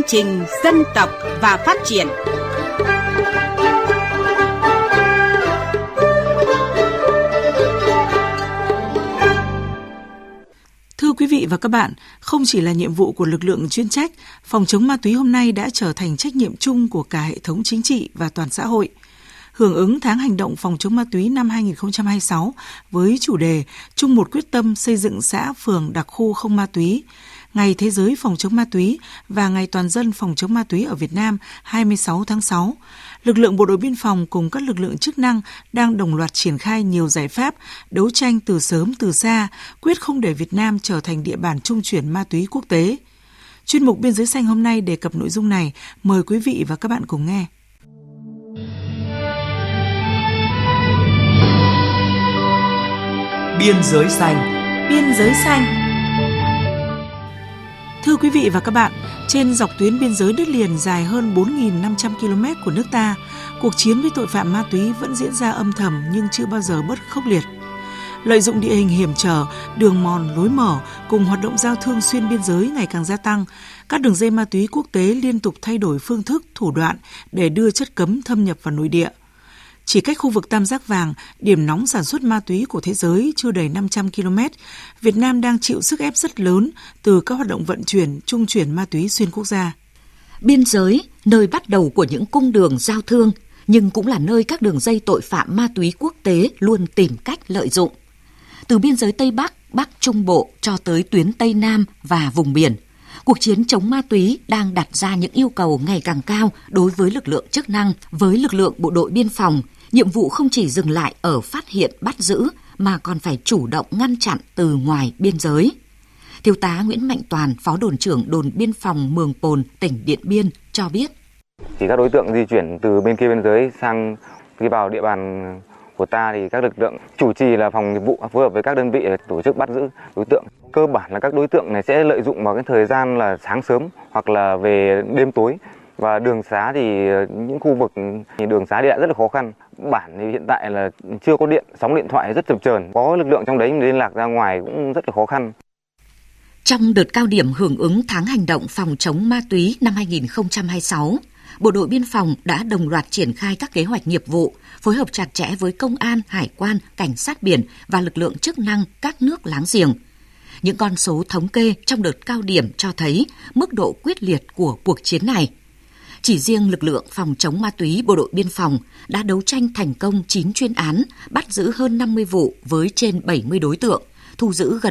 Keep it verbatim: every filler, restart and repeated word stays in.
chương trình Dân tộc và Phát triển. Thưa quý vị và các bạn, không chỉ là nhiệm vụ của lực lượng chuyên trách, phòng chống ma túy hôm nay đã trở thành trách nhiệm chung của cả hệ thống chính trị và toàn xã hội. Hưởng ứng tháng hành động phòng chống ma túy năm hai không hai sáu với chủ đề chung một quyết tâm xây dựng xã phường đặc khu không ma túy, Ngày Thế giới phòng chống ma túy và Ngày Toàn dân phòng chống ma túy ở Việt Nam hai mươi sáu tháng sáu, lực lượng bộ đội biên phòng cùng các lực lượng chức năng đang đồng loạt triển khai nhiều giải pháp đấu tranh từ sớm từ xa, quyết không để Việt Nam trở thành địa bàn trung chuyển ma túy quốc tế. Chuyên mục Biên giới xanh hôm nay đề cập nội dung này, mời quý vị và các bạn cùng nghe. Biên giới xanh. Biên giới xanh. Thưa quý vị và các bạn, trên dọc tuyến biên giới đất liền dài hơn bốn nghìn năm trăm ki lô mét của nước ta, cuộc chiến với tội phạm ma túy vẫn diễn ra âm thầm nhưng chưa bao giờ bớt khốc liệt. Lợi dụng địa hình hiểm trở, đường mòn, lối mở cùng hoạt động giao thương xuyên biên giới ngày càng gia tăng, các đường dây ma túy quốc tế liên tục thay đổi phương thức, thủ đoạn để đưa chất cấm thâm nhập vào nội địa. Chỉ cách khu vực Tam Giác Vàng, điểm nóng sản xuất ma túy của thế giới chưa đầy năm trăm ki lô mét, Việt Nam đang chịu sức ép rất lớn từ các hoạt động vận chuyển, trung chuyển ma túy xuyên quốc gia. Biên giới, nơi bắt đầu của những cung đường giao thương, nhưng cũng là nơi các đường dây tội phạm ma túy quốc tế luôn tìm cách lợi dụng. Từ biên giới Tây Bắc, Bắc Trung Bộ cho tới tuyến Tây Nam và vùng biển, cuộc chiến chống ma túy đang đặt ra những yêu cầu ngày càng cao đối với lực lượng chức năng. Với lực lượng bộ đội biên phòng, nhiệm vụ không chỉ dừng lại ở phát hiện bắt giữ mà còn phải chủ động ngăn chặn từ ngoài biên giới. Thiếu tá Nguyễn Mạnh Toàn, Phó đồn trưởng đồn biên phòng Mường Pồn, tỉnh Điện Biên cho biết. Thì các đối tượng di chuyển từ bên kia biên giới sang khi vào địa bàn của ta thì các lực lượng chủ trì là phòng nghiệp vụ phối hợp với các đơn vị tổ chức bắt giữ đối tượng. Cơ bản là các đối tượng này sẽ lợi dụng vào cái thời gian là sáng sớm hoặc là về đêm tối, và đường xá thì những khu vực thì đường xá đi lại rất là khó khăn. Bản thì hiện tại là chưa có điện, sóng điện thoại rất chập chờn, có lực lượng trong đấy liên lạc ra ngoài cũng rất là khó khăn. Trong đợt cao điểm hưởng ứng tháng hành động phòng chống ma túy năm hai không hai sáu, Bộ đội Biên phòng đã đồng loạt triển khai các kế hoạch nghiệp vụ, phối hợp chặt chẽ với công an, hải quan, cảnh sát biển và lực lượng chức năng các nước láng giềng. Những con số thống kê trong đợt cao điểm cho thấy mức độ quyết liệt của cuộc chiến này. Chỉ riêng lực lượng phòng chống ma túy Bộ đội Biên phòng đã đấu tranh thành công chín chuyên án, bắt giữ hơn năm mươi vụ với trên bảy mươi đối tượng, thu giữ gần